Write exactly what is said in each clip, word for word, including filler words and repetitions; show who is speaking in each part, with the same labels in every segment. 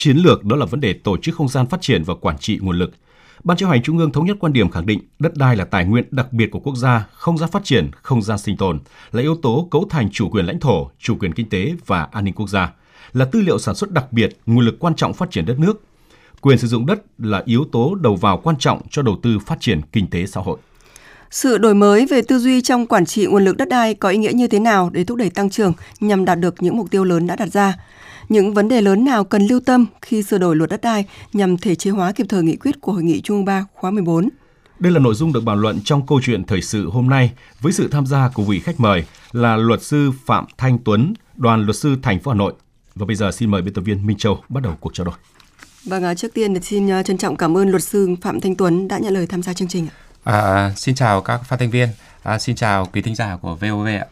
Speaker 1: Chiến lược đó là vấn đề tổ chức không gian phát triển và quản trị nguồn lực. Ban Chấp hành Trung ương thống nhất quan điểm khẳng định đất đai là tài nguyên đặc biệt của quốc gia, không gian phát triển, không gian sinh tồn, là yếu tố cấu thành chủ quyền lãnh thổ, chủ quyền kinh tế và an ninh quốc gia, là tư liệu sản xuất đặc biệt, nguồn lực quan trọng phát triển đất nước. Quyền sử dụng đất là yếu tố đầu vào quan trọng cho đầu tư phát triển kinh tế xã hội.
Speaker 2: Sự đổi mới về tư duy trong quản trị nguồn lực đất đai có ý nghĩa như thế nào để thúc đẩy tăng trưởng nhằm đạt được những mục tiêu lớn đã đặt ra? Những vấn đề lớn nào cần lưu tâm khi sửa đổi luật đất đai nhằm thể chế hóa kịp thời nghị quyết của Hội nghị Trung ương ba khóa mười bốn?
Speaker 1: Đây là nội dung được bàn luận trong câu chuyện thời sự hôm nay với sự tham gia của vị khách mời là luật sư Phạm Thanh Tuấn, đoàn luật sư thành phố Hà Nội. Và bây giờ xin mời biên tập viên Minh Châu bắt đầu cuộc trao đổi.
Speaker 2: Vâng, trước tiên xin trân trọng cảm ơn luật sư Phạm Thanh Tuấn đã nhận lời tham gia chương trình.
Speaker 3: À, xin chào các phát thanh viên, à, xin chào quý thính giả của vê o vê ạ.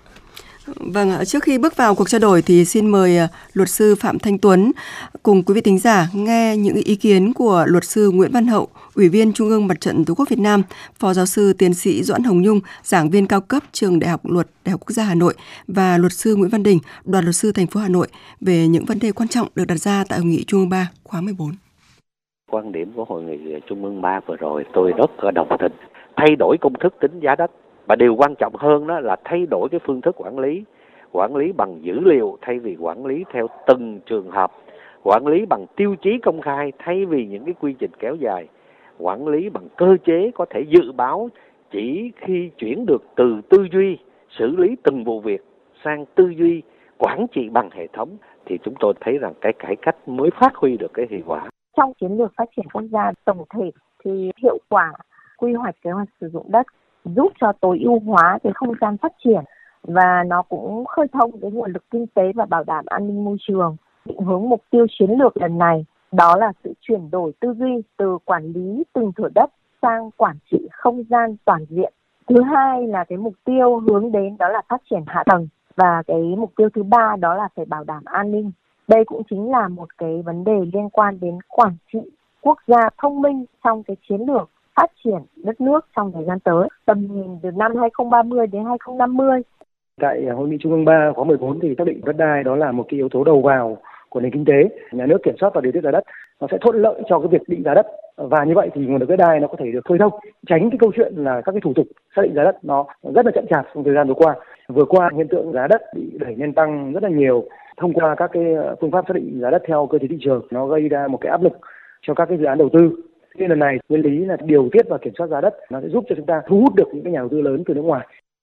Speaker 2: Vâng, trước khi bước vào cuộc trao đổi thì xin mời luật sư Phạm Thanh Tuấn cùng quý vị thính giả nghe những ý kiến của luật sư Nguyễn Văn Hậu, Ủy viên Trung ương Mặt trận Tổ quốc Việt Nam, Phó giáo sư tiến sĩ Doãn Hồng Nhung, giảng viên cao cấp trường Đại học Luật Đại học Quốc gia Hà Nội và luật sư Nguyễn Văn Đình, đoàn luật sư thành phố Hà Nội về những vấn đề quan trọng được đặt ra tại Hội nghị Trung ương ba khóa mười bốn.
Speaker 4: Quan điểm của Hội nghị Trung ương ba vừa rồi tôi rất đồng tình. Thay đổi công thức tính giá đất. Và điều quan trọng hơn đó là thay đổi cái phương thức quản lý, quản lý bằng dữ liệu thay vì quản lý theo từng trường hợp, quản lý bằng tiêu chí công khai thay vì những cái quy trình kéo dài, quản lý bằng cơ chế có thể dự báo chỉ khi chuyển được từ tư duy xử lý từng vụ việc sang tư duy quản trị bằng hệ thống thì chúng tôi thấy rằng cái cải cách mới phát huy được cái hiệu quả.
Speaker 5: Trong chiến lược phát triển quốc gia tổng thể thì hiệu quả quy hoạch kế hoạch sử dụng đất giúp cho tối ưu hóa cái không gian phát triển và nó cũng khơi thông cái nguồn lực kinh tế và bảo đảm an ninh môi trường. Định hướng mục tiêu chiến lược lần này đó là sự chuyển đổi tư duy từ quản lý từng thửa đất sang quản trị không gian toàn diện. Thứ hai là cái mục tiêu hướng đến đó là phát triển hạ tầng và cái mục tiêu thứ ba đó là phải bảo đảm an ninh. Đây cũng chính là một cái vấn đề liên quan đến quản trị quốc gia thông minh trong cái chiến lược phát triển đất nước trong thời gian tới, tầm nhìn từ năm hai không ba không đến hai không năm không.
Speaker 6: Tại Hội nghị Trung ương ba khóa mười bốn thì xác định đất đai đó là một cái yếu tố đầu vào của nền kinh tế. Nhà nước kiểm soát và điều tiết giá đất, nó sẽ thuận lợi cho cái việc định giá đất. Và như vậy thì nguồn lực đất đai nó có thể được khơi thông, tránh cái câu chuyện là các cái thủ tục xác định giá đất nó rất là chậm chạp trong thời gian vừa qua. Vừa qua hiện tượng giá đất bị đẩy lên tăng rất là nhiều thông qua các cái phương pháp xác định giá đất theo cơ chế thị trường, nó gây ra một cái áp lực cho các cái dự án đầu tư. Nên lần này nguyên lý là điều tiết và kiểm soát giá đất nó sẽ giúp cho chúng ta thu hút được những cái nhà đầu tư lớn từ nước ngoài.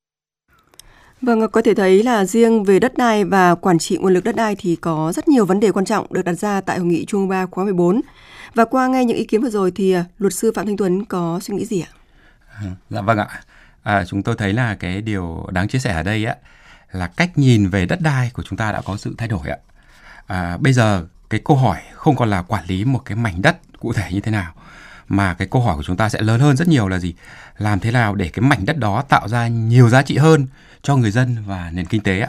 Speaker 2: Vâng, có thể thấy là riêng về đất đai và quản trị nguồn lực đất đai thì có rất nhiều vấn đề quan trọng được đặt ra tại Hội nghị Trung ương ba khóa mười bốn. Và qua nghe những ý kiến vừa rồi thì luật sư Phạm Thanh Tuấn có suy nghĩ gì ạ?
Speaker 3: Dạ vâng ạ. À, chúng tôi thấy là cái điều đáng chia sẻ ở đây á là cách nhìn về đất đai của chúng ta đã có sự thay đổi ạ. À, bây giờ cái câu hỏi không còn là quản lý một cái mảnh đất cụ thể như thế nào, mà cái câu hỏi của chúng ta sẽ lớn hơn rất nhiều là gì? Làm thế nào để cái mảnh đất đó tạo ra nhiều giá trị hơn cho người dân và nền kinh tế ạ?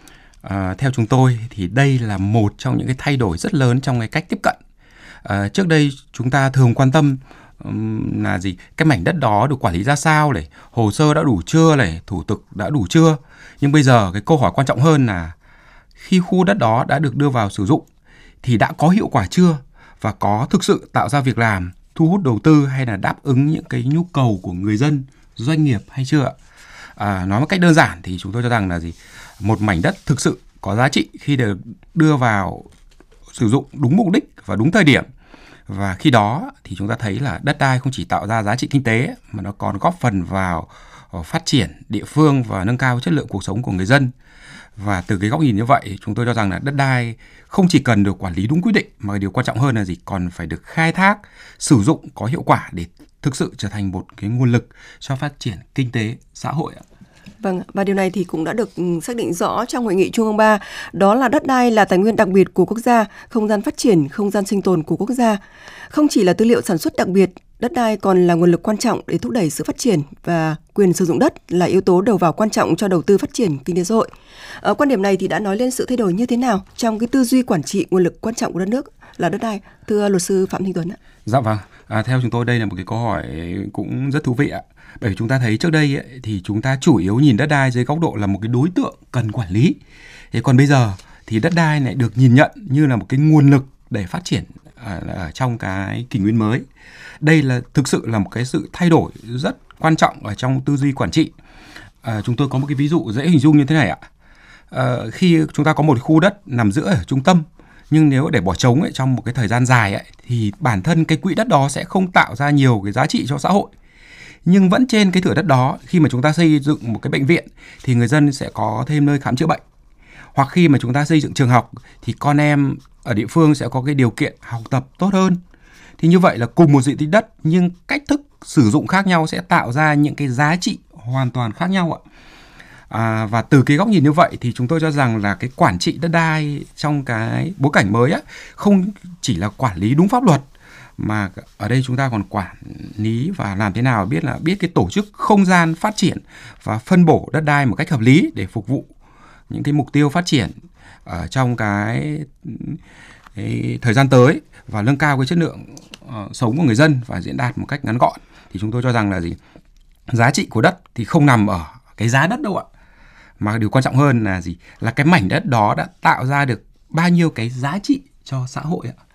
Speaker 3: À, theo chúng tôi thì đây là một trong những cái thay đổi rất lớn trong cái cách tiếp cận. À, trước đây chúng ta thường quan tâm um, là gì? Cái mảnh đất đó được quản lý ra sao này, hồ sơ đã đủ chưa này, thủ tục đã đủ chưa? Nhưng bây giờ cái câu hỏi quan trọng hơn là khi khu đất đó đã được đưa vào sử dụng thì đã có hiệu quả chưa? Và có thực sự tạo ra việc làm, thu hút đầu tư hay là đáp ứng những cái nhu cầu của người dân, doanh nghiệp hay chưa ạ? À, nói một cách đơn giản thì chúng tôi cho rằng là gì? Một mảnh đất thực sự có giá trị khi được đưa vào sử dụng đúng mục đích và đúng thời điểm. Và khi đó thì chúng ta thấy là đất đai không chỉ tạo ra giá trị kinh tế mà nó còn góp phần vào phát triển địa phương và nâng cao chất lượng cuộc sống của người dân. Và từ cái góc nhìn như vậy, chúng tôi cho rằng là đất đai không chỉ cần được quản lý đúng quy định mà điều quan trọng hơn là gì? Còn phải được khai thác, sử dụng có hiệu quả để thực sự trở thành một cái nguồn lực cho phát triển kinh tế, xã hội ạ.
Speaker 2: Vâng, và điều này thì cũng đã được xác định rõ trong Hội nghị Trung ương ba, đó là đất đai là tài nguyên đặc biệt của quốc gia, không gian phát triển, không gian sinh tồn của quốc gia. Không chỉ là tư liệu sản xuất đặc biệt, đất đai còn là nguồn lực quan trọng để thúc đẩy sự phát triển và quyền sử dụng đất là yếu tố đầu vào quan trọng cho đầu tư phát triển kinh tế xã hội. Ở quan điểm này thì đã nói lên sự thay đổi như thế nào trong cái tư duy quản trị nguồn lực quan trọng của đất nước là đất đai, thưa luật sư Phạm Thanh Tuấn ạ?
Speaker 3: Dạ vâng, à, theo chúng tôi đây là một cái câu hỏi cũng rất thú vị ạ. Bởi vì chúng ta thấy trước đây ấy, thì chúng ta chủ yếu nhìn đất đai dưới góc độ là một cái đối tượng cần quản lý. Thế còn bây giờ thì đất đai lại được nhìn nhận như là một cái nguồn lực để phát triển ở trong cái kỷ nguyên mới. Đây là thực sự là một cái sự thay đổi rất quan trọng ở trong tư duy quản trị. À, chúng tôi có một cái ví dụ dễ hình dung như thế này ạ. À, khi chúng ta có một khu đất nằm giữa ở trung tâm, nhưng nếu để bỏ trống ấy, trong một cái thời gian dài ấy, thì bản thân cái quỹ đất đó sẽ không tạo ra nhiều cái giá trị cho xã hội. Nhưng vẫn trên cái thửa đất đó, khi mà chúng ta xây dựng một cái bệnh viện thì người dân sẽ có thêm nơi khám chữa bệnh. Hoặc khi mà chúng ta xây dựng trường học thì con em ở địa phương sẽ có cái điều kiện học tập tốt hơn. Thì như vậy là cùng một diện tích đất nhưng cách thức sử dụng khác nhau sẽ tạo ra những cái giá trị hoàn toàn khác nhau ạ. À, và từ cái góc nhìn như vậy thì chúng tôi cho rằng là cái quản trị đất đai trong cái bối cảnh mới á, không chỉ là quản lý đúng pháp luật, mà ở đây chúng ta còn quản lý và làm thế nào biết là biết cái tổ chức không gian phát triển và phân bổ đất đai một cách hợp lý để phục vụ những cái mục tiêu phát triển ở trong cái, cái thời gian tới và nâng cao cái chất lượng uh, sống của người dân và diễn đạt một cách ngắn gọn. Thì chúng tôi cho rằng là gì? Giá trị của đất thì không nằm ở cái giá đất đâu ạ. Mà điều quan trọng hơn là gì? Là cái mảnh đất đó đã tạo ra được bao nhiêu cái giá trị cho xã hội ạ.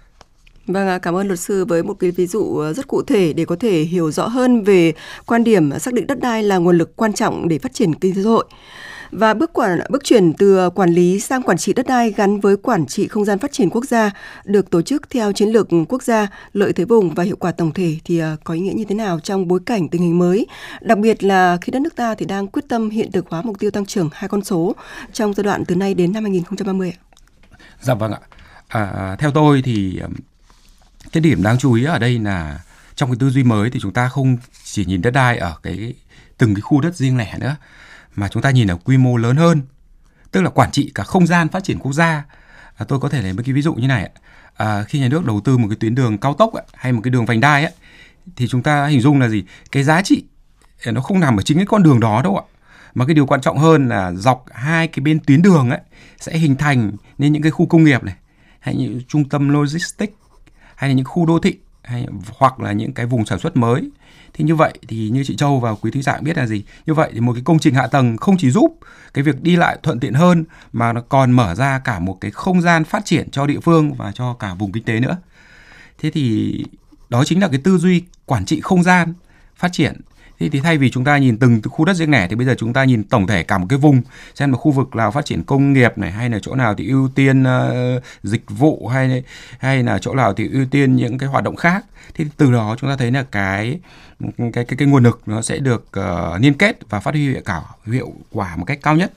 Speaker 2: Vâng, cảm ơn luật sư với một cái ví dụ rất cụ thể để có thể hiểu rõ hơn về quan điểm xác định đất đai là nguồn lực quan trọng để phát triển kinh tế xã hội. Và bước quản bước chuyển từ quản lý sang quản trị đất đai gắn với quản trị không gian phát triển quốc gia được tổ chức theo chiến lược quốc gia, lợi thế vùng và hiệu quả tổng thể thì có ý nghĩa như thế nào trong bối cảnh tình hình mới, đặc biệt là khi đất nước ta thì đang quyết tâm hiện thực hóa mục tiêu tăng trưởng hai con số trong giai đoạn từ nay đến năm hai nghìn không trăm ba mươi ạ?
Speaker 3: Dạ vâng ạ. À, theo tôi thì cái điểm đáng chú ý ở đây là trong cái tư duy mới thì chúng ta không chỉ nhìn đất đai ở cái từng cái khu đất riêng lẻ nữa, mà chúng ta nhìn ở quy mô lớn hơn, tức là quản trị cả không gian phát triển quốc gia. À, tôi có thể lấy một cái ví dụ như này. À, khi nhà nước đầu tư một cái tuyến đường cao tốc hay một cái đường vành đai ấy, thì chúng ta hình dung là gì? Cái giá trị nó không nằm ở chính cái con đường đó đâu ạ. Mà cái điều quan trọng hơn là dọc hai cái bên tuyến đường ấy sẽ hình thành nên những cái khu công nghiệp này, hay những trung tâm logistics, hay là những khu đô thị, hay hoặc là những cái vùng sản xuất mới. Thì như vậy thì như chị Châu và quý thính giả biết là gì? Như vậy thì một cái công trình hạ tầng không chỉ giúp cái việc đi lại thuận tiện hơn, mà nó còn mở ra cả một cái không gian phát triển cho địa phương và cho cả vùng kinh tế nữa. Thế thì đó chính là cái tư duy quản trị không gian phát triển. Thế thì thay vì chúng ta nhìn từng khu đất riêng lẻ thì bây giờ chúng ta nhìn tổng thể cả một cái vùng, xem là khu vực nào phát triển công nghiệp này, hay là chỗ nào thì ưu tiên uh, dịch vụ, hay hay là chỗ nào thì ưu tiên những cái hoạt động khác. Thì từ đó chúng ta thấy là cái cái cái cái nguồn lực nó sẽ được uh, liên kết và phát huy hiệu quả hiệu quả một cách cao nhất.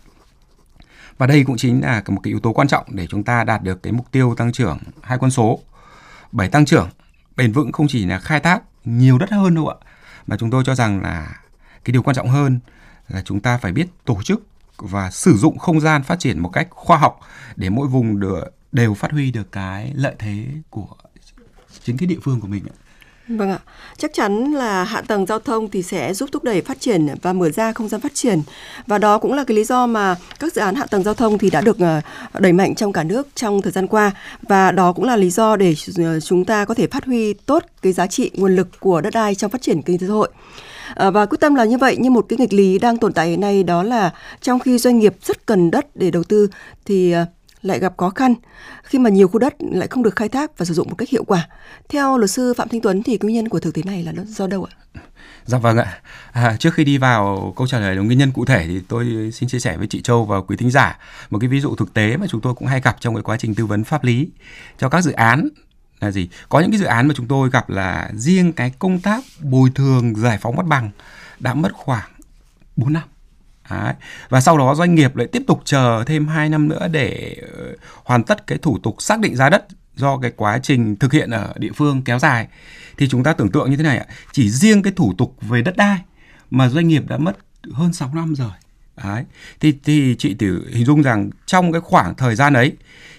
Speaker 3: Và đây cũng chính là một cái yếu tố quan trọng để chúng ta đạt được cái mục tiêu tăng trưởng hai con số. Bởi tăng trưởng bền vững không chỉ là khai thác nhiều đất hơn đâu ạ, mà chúng tôi cho rằng là cái điều quan trọng hơn là chúng ta phải biết tổ chức và sử dụng không gian phát triển một cách khoa học để mỗi vùng được, đều phát huy được cái lợi thế của chính cái địa phương của mình.
Speaker 2: Vâng ạ, chắc chắn là hạ tầng giao thông thì sẽ giúp thúc đẩy phát triển và mở ra không gian phát triển. Và đó cũng là cái lý do mà các dự án hạ tầng giao thông thì đã được đẩy mạnh trong cả nước trong thời gian qua. Và đó cũng là lý do để chúng ta có thể phát huy tốt cái giá trị nguồn lực của đất đai trong phát triển kinh tế xã hội. Và quyết tâm là như vậy, nhưng một cái nghịch lý đang tồn tại hiện nay đó là trong khi doanh nghiệp rất cần đất để đầu tư thì lại gặp khó khăn khi mà nhiều khu đất lại không được khai thác và sử dụng một cách hiệu quả. Theo luật sư Phạm Thanh Tuấn thì nguyên nhân của thực tế này là do đâu ạ?
Speaker 3: Dạ vâng ạ. À, trước khi đi vào câu trả lời nguyên nhân cụ thể thì tôi xin chia sẻ với chị Châu và quý thính giả một cái ví dụ thực tế mà chúng tôi cũng hay gặp trong cái quá trình tư vấn pháp lý cho các dự án là gì? Có những cái dự án mà chúng tôi gặp là riêng cái công tác bồi thường giải phóng mặt bằng đã mất khoảng bốn năm. Đấy. Và sau đó doanh nghiệp lại tiếp tục chờ thêm hai năm nữa để hoàn tất cái thủ tục xác định giá đất do cái quá trình thực hiện ở địa phương kéo dài. Thì chúng ta tưởng tượng như thế này ạ, chỉ riêng cái thủ tục về đất đai mà doanh nghiệp đã mất hơn sáu năm rồi. Đấy. Thì, thì chị tử hình dung rằng trong cái khoảng thời gian ấy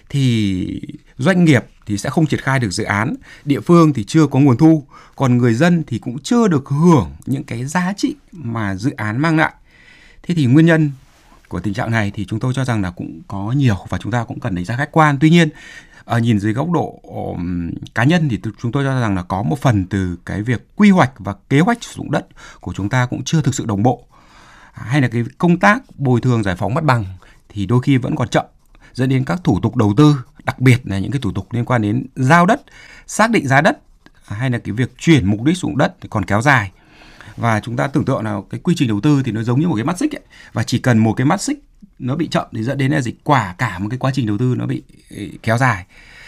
Speaker 3: thì doanh nghiệp thì sẽ không triển khai được dự án, địa phương thì chưa có nguồn thu, còn người dân thì cũng chưa được hưởng những cái giá trị mà dự án mang lại. Thế thì nguyên nhân của tình trạng này thì chúng tôi cho rằng là cũng có nhiều và chúng ta cũng cần đánh giá khách quan. Tuy nhiên, ở nhìn dưới góc độ um, cá nhân thì chúng tôi cho rằng là có một phần từ cái việc quy hoạch và kế hoạch sử dụng đất của chúng ta cũng chưa thực sự đồng bộ. Hay là cái công tác bồi thường giải phóng mặt bằng thì đôi khi vẫn còn chậm, dẫn đến các thủ tục đầu tư đặc biệt là những cái thủ tục liên quan đến giao đất, xác định giá đất hay là cái việc chuyển mục đích sử dụng đất thì còn kéo dài. Và chúng ta tưởng tượng là cái quy trình đầu tư thì nó giống như một cái mắt xích ấy, và chỉ cần một cái mắt xích nó bị chậm thì dẫn đến là gì, quả cả một cái quá trình đầu tư nó bị kéo dài.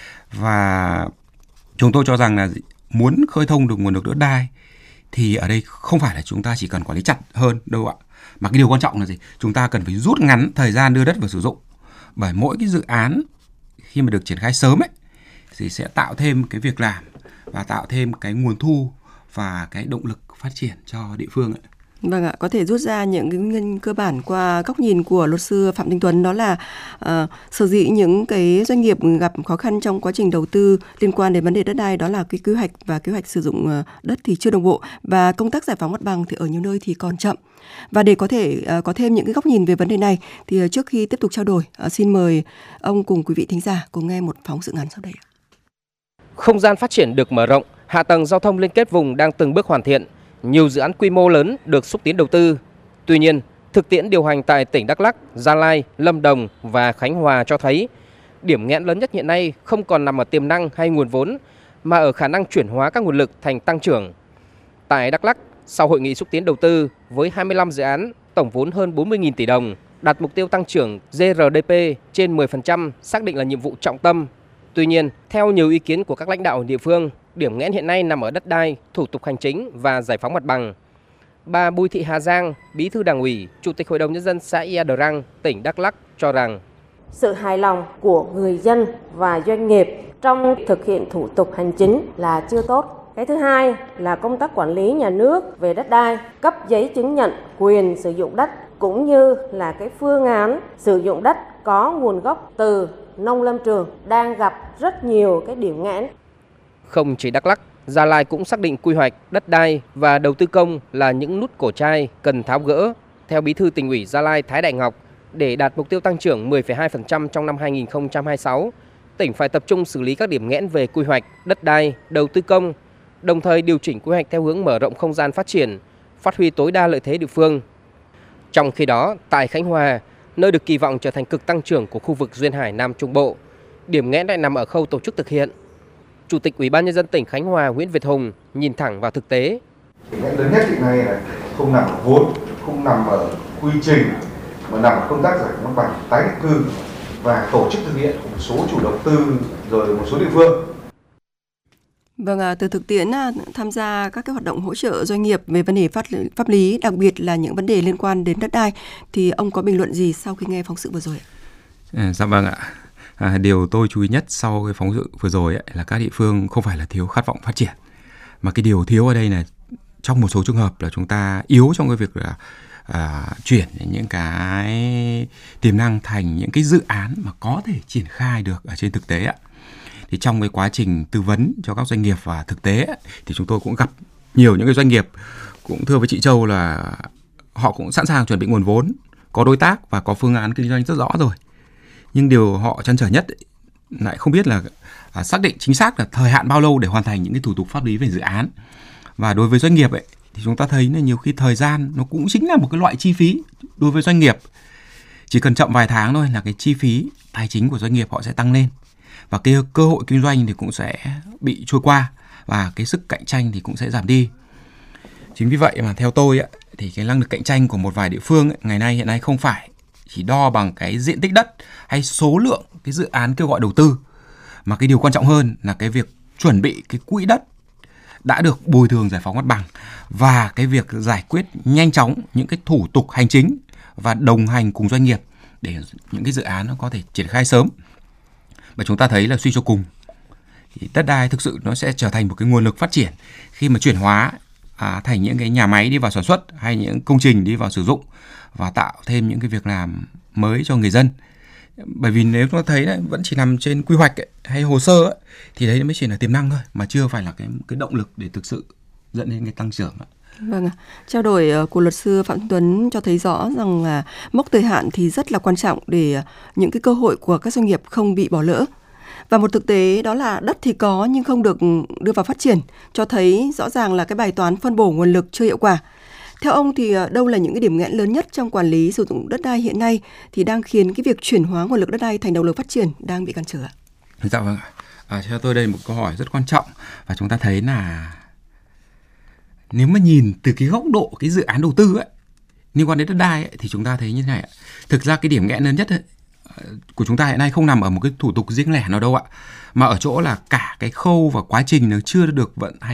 Speaker 3: Và chúng tôi cho rằng là muốn khơi thông được nguồn lực đất đai thì ở đây không phải là chúng ta chỉ cần quản lý chặt hơn đâu ạ, mà cái điều quan trọng là gì, chúng ta cần phải rút ngắn thời gian đưa đất vào sử dụng. Bởi mỗi cái dự án khi mà được triển khai sớm ấy thì sẽ tạo thêm cái việc làm và tạo thêm cái nguồn thu và cái động lực phát triển cho địa phương ấy.
Speaker 2: Vâng ạ, có thể rút ra những cái nguyên nhân cơ bản qua góc nhìn của luật sư Phạm Thanh Tuấn, đó là uh, sở dĩ những cái doanh nghiệp gặp khó khăn trong quá trình đầu tư liên quan đến vấn đề đất đai, đó là cái quy hoạch và kế hoạch sử dụng đất thì chưa đồng bộ, và công tác giải phóng mặt bằng thì ở nhiều nơi thì còn chậm. Và để có thể uh, có thêm những cái góc nhìn về vấn đề này thì uh, trước khi tiếp tục trao đổi, uh, xin mời ông cùng quý vị thính giả cùng nghe một phóng sự ngắn sau đây.
Speaker 7: Không gian phát triển được mở rộng, hạ tầng giao thông liên kết vùng đang từng bước hoàn thiện. Nhiều dự án quy mô lớn được xúc tiến đầu tư. Tuy nhiên, thực tiễn điều hành tại tỉnh Đắk Lắk, Gia Lai, Lâm Đồng và Khánh Hòa cho thấy điểm nghẽn lớn nhất hiện nay không còn nằm ở tiềm năng hay nguồn vốn, mà ở khả năng chuyển hóa các nguồn lực thành tăng trưởng. Tại Đắk Lắk, sau hội nghị xúc tiến đầu tư với hai mươi lăm dự án, tổng vốn hơn bốn mươi nghìn tỷ đồng, đặt mục tiêu tăng trưởng giê rờ đê pê trên mười phần trăm xác định là nhiệm vụ trọng tâm. Tuy nhiên, theo nhiều ý kiến của các lãnh đạo địa phương, điểm nghẽn hiện nay nằm ở đất đai, thủ tục hành chính và giải phóng mặt bằng. Bà Bùi Thị Hà Giang, Bí thư Đảng ủy, Chủ tịch Hội đồng Nhân dân xã Ia Đờ Răng, tỉnh Đắk Lắk cho rằng
Speaker 8: sự hài lòng của người dân và doanh nghiệp trong thực hiện thủ tục hành chính là chưa tốt. Cái thứ hai là công tác quản lý nhà nước về đất đai, cấp giấy chứng nhận quyền sử dụng đất cũng như là cái phương án sử dụng đất có nguồn gốc từ nông lâm trường đang gặp rất nhiều cái điểm nghẽn.
Speaker 7: Không chỉ Đắk Lắk, Gia Lai cũng xác định quy hoạch, đất đai và đầu tư công là những nút cổ trai cần tháo gỡ. Theo Bí thư Tỉnh ủy Gia Lai Thái Đại Ngọc, để đạt mục tiêu tăng trưởng mười phẩy hai phần trăm trong năm hai nghìn không trăm hai mươi sáu, tỉnh phải tập trung xử lý các điểm nghẽn về quy hoạch, đất đai, đầu tư công, đồng thời điều chỉnh quy hoạch theo hướng mở rộng không gian phát triển, phát huy tối đa lợi thế địa phương. Trong khi đó, tại Khánh Hòa, nơi được kỳ vọng trở thành cực tăng trưởng của khu vực duyên hải Nam Trung Bộ, điểm nghẽn lại nằm ở khâu tổ chức thực hiện. Chủ tịch Ủy ban Nhân dân tỉnh Khánh Hòa Nguyễn Việt Hùng nhìn thẳng vào thực tế.
Speaker 9: Điểm nghẽn lớn nhất hiện nay là không nằm ở vốn, không nằm ở quy trình, mà nằm ở công tác giải phóng mặt bằng, tái định cư và tổ chức thực hiện của một số chủ đầu tư rồi một số địa phương.
Speaker 2: Vâng, từ thực tiễn tham gia các cái hoạt động hỗ trợ doanh nghiệp về vấn đề pháp, pháp lý, đặc biệt là những vấn đề liên quan đến đất đai, thì ông có bình luận gì sau khi nghe phóng sự vừa rồi ạ?
Speaker 3: À, dạ vâng ạ. À, điều tôi chú ý nhất sau cái phóng sự vừa rồi ấy, là các địa phương không phải là thiếu khát vọng phát triển, mà cái điều thiếu ở đây là trong một số trường hợp là chúng ta yếu trong cái việc là à, chuyển những cái tiềm năng thành những cái dự án mà có thể triển khai được ở trên thực tế ạ. Thì trong cái quá trình tư vấn cho các doanh nghiệp và thực tế ấy, thì chúng tôi cũng gặp nhiều những cái doanh nghiệp cũng thưa với chị Châu là họ cũng sẵn sàng chuẩn bị nguồn vốn, có đối tác và có phương án kinh doanh rất rõ rồi. Nhưng điều họ trăn trở nhất ấy, lại không biết là à, xác định chính xác là thời hạn bao lâu để hoàn thành những cái thủ tục pháp lý về dự án. Và đối với doanh nghiệp ấy, thì chúng ta thấy là nhiều khi thời gian nó cũng chính là một cái loại chi phí đối với doanh nghiệp. Chỉ cần chậm vài tháng thôi là cái chi phí tài chính của doanh nghiệp họ sẽ tăng lên. Và cái cơ hội kinh doanh thì cũng sẽ bị trôi qua và cái sức cạnh tranh thì cũng sẽ giảm đi. Chính vì vậy mà theo tôi ấy, thì cái năng lực cạnh tranh của một vài địa phương ấy, ngày nay hiện nay không phải chỉ đo bằng cái diện tích đất hay số lượng cái dự án kêu gọi đầu tư, mà cái điều quan trọng hơn là cái việc chuẩn bị cái quỹ đất đã được bồi thường giải phóng mặt bằng và cái việc giải quyết nhanh chóng những cái thủ tục hành chính và đồng hành cùng doanh nghiệp để những cái dự án nó có thể triển khai sớm. Và chúng ta thấy là suy cho cùng thì đất đai thực sự nó sẽ trở thành một cái nguồn lực phát triển khi mà chuyển hóa à, thành những cái nhà máy đi vào sản xuất hay những công trình đi vào sử dụng và tạo thêm những cái việc làm mới cho người dân. Bởi vì nếu chúng ta thấy đấy, vẫn chỉ nằm trên quy hoạch ấy, hay hồ sơ ấy, thì đấy mới chỉ là tiềm năng thôi, mà chưa phải là cái cái động lực để thực sự dẫn đến cái tăng trưởng.
Speaker 2: Vâng ạ. Trao đổi của luật sư Phạm Tuấn cho thấy rõ rằng là mốc thời hạn thì rất là quan trọng để những cái cơ hội của các doanh nghiệp không bị bỏ lỡ. Và một thực tế đó là đất thì có nhưng không được đưa vào phát triển, cho thấy rõ ràng là cái bài toán phân bổ nguồn lực chưa hiệu quả. Theo ông thì đâu là những cái điểm nghẽn lớn nhất trong quản lý sử dụng đất đai hiện nay thì đang khiến cái việc chuyển hóa nguồn lực đất đai thành động lực phát triển đang bị cản trở ạ?
Speaker 3: Dạ vâng ạ. À, theo tôi đây là một câu hỏi rất quan trọng, và chúng ta thấy là nếu mà nhìn từ cái góc độ cái dự án đầu tư ấy, liên quan đến đất đai ấy, thì chúng ta thấy như thế này ạ. Thực ra cái điểm nghẽn lớn nhất ấy, của chúng ta hiện nay không nằm ở một cái thủ tục riêng lẻ nào đâu ạ, mà ở chỗ là cả cái khâu và quá trình nó chưa được vận hành